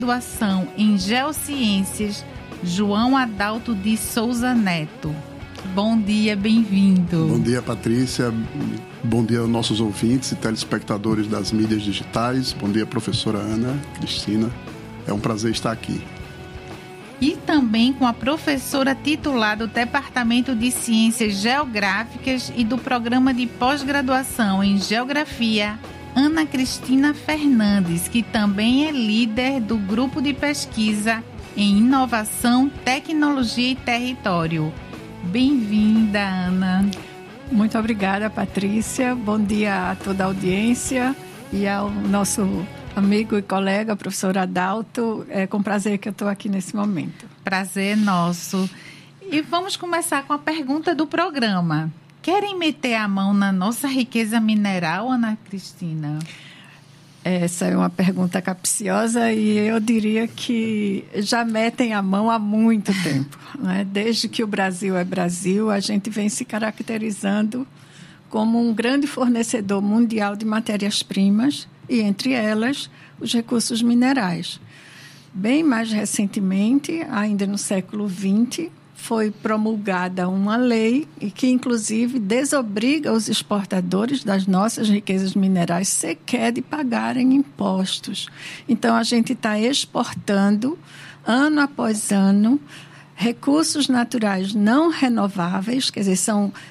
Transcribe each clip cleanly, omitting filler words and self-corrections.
Graduação em Geociências, João Adalto de Souza Neto. Bom dia, bem-vindo. Bom dia, Patrícia. Bom dia aos nossos ouvintes e telespectadores das mídias digitais. Bom dia, professora Ana Cristina. É um prazer estar aqui. E também com a professora titular do Departamento de Ciências Geográficas e do Programa de Pós-Graduação em Geografia, Ana Cristina Fernandes, que também é líder do Grupo de Pesquisa em Inovação, Tecnologia e Território. Bem-vinda, Ana. Muito obrigada, Patrícia. Bom dia a toda a audiência e ao nosso amigo e colega, professor Adalto. É com prazer que eu estou aqui nesse momento. Prazer nosso. E vamos começar com a pergunta do programa. Querem meter a mão na nossa riqueza mineral, Ana Cristina? Essa é uma pergunta capciosa e eu diria que já metem a mão há muito tempo, né? Desde que o Brasil é Brasil, a gente vem se caracterizando como um grande fornecedor mundial de matérias-primas e, entre elas, os recursos minerais. Bem mais recentemente, ainda no século XX, foi promulgada uma lei que, inclusive, desobriga os exportadores das nossas riquezas minerais sequer de pagarem impostos. Então, a gente está exportando, ano após ano, recursos naturais não renováveis, quer dizer,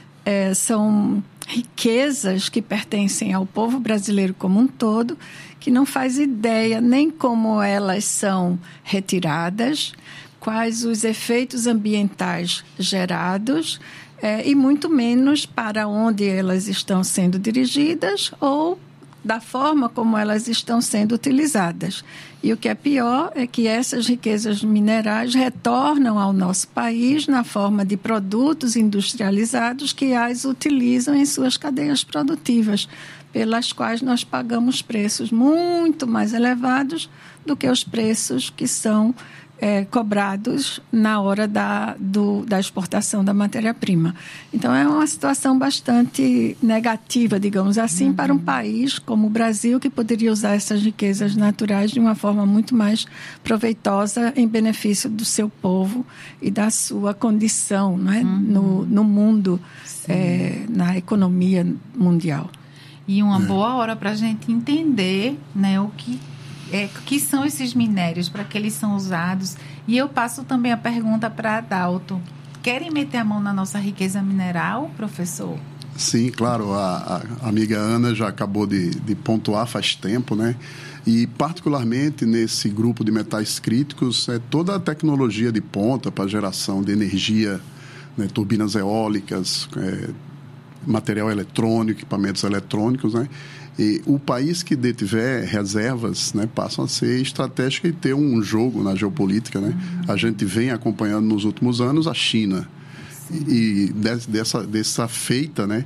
são riquezas que pertencem ao povo brasileiro como um todo, que não faz ideia nem como elas são retiradas, quais os efeitos ambientais gerados e muito menos para onde elas estão sendo dirigidas ou da forma como elas estão sendo utilizadas. E o que é pior é que essas riquezas minerais retornam ao nosso país na forma de produtos industrializados que as utilizam em suas cadeias produtivas, pelas quais nós pagamos preços muito mais elevados do que os preços que são cobrados na hora da exportação da matéria-prima. Então, é uma situação bastante negativa, digamos assim, para um país como o Brasil, que poderia usar essas riquezas naturais de uma forma muito mais proveitosa em benefício do seu povo e da sua condição, não é? No mundo, na economia mundial. E uma boa hora para a gente entender, né, o que são esses minérios, para que eles são usados. E eu passo também a pergunta para Adalto. Querem meter a mão na nossa riqueza mineral, professor? Sim, claro. A amiga Ana já acabou de pontuar faz tempo, né? E, particularmente, nesse grupo de metais críticos, toda a tecnologia de ponta para geração de energia, né, turbinas eólicas, material eletrônico, equipamentos eletrônicos, né? E o país que detiver reservas, né, passam a ser estratégico e ter um jogo na geopolítica, né? A gente vem acompanhando nos últimos anos a China. Sim. E dessa feita, né,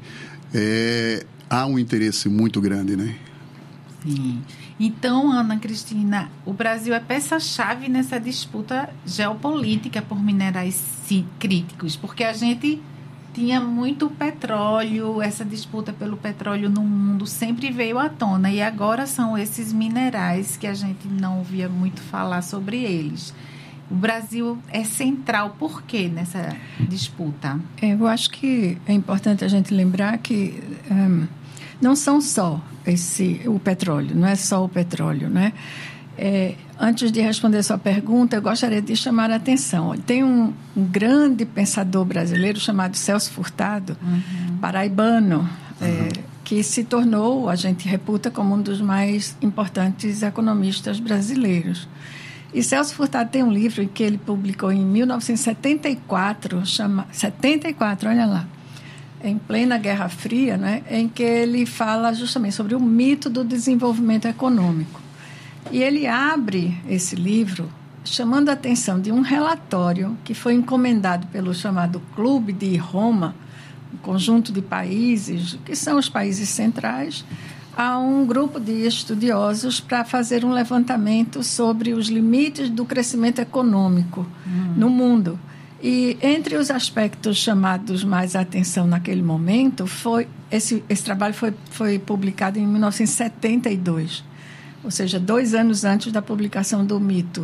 há um interesse muito grande, né? Sim. Então, Ana Cristina, o Brasil é peça-chave nessa disputa geopolítica por minerais críticos, porque a gente tinha muito petróleo, essa disputa pelo petróleo no mundo sempre veio à tona, e agora são esses minerais que a gente não ouvia muito falar sobre eles. O Brasil é central, por quê nessa disputa? Eu acho que é importante a gente lembrar que não são só o petróleo, não é só o petróleo, né? Antes de responder sua pergunta, eu gostaria de chamar a atenção. Tem um grande pensador brasileiro chamado Celso Furtado, paraibano, que se tornou, a gente reputa, como um dos mais importantes economistas brasileiros. E Celso Furtado tem um livro que ele publicou em 1974, 74, olha lá, em plena Guerra Fria, né, em que ele fala justamente sobre o mito do desenvolvimento econômico. E ele abre esse livro chamando a atenção de um relatório que foi encomendado pelo chamado Clube de Roma, um conjunto de países, que são os países centrais, a um grupo de estudiosos para fazer um levantamento sobre os limites do crescimento econômico no mundo. E entre os aspectos chamados mais a atenção naquele momento, esse trabalho foi publicado em 1972. ou seja, 2 anos antes da publicação do mito.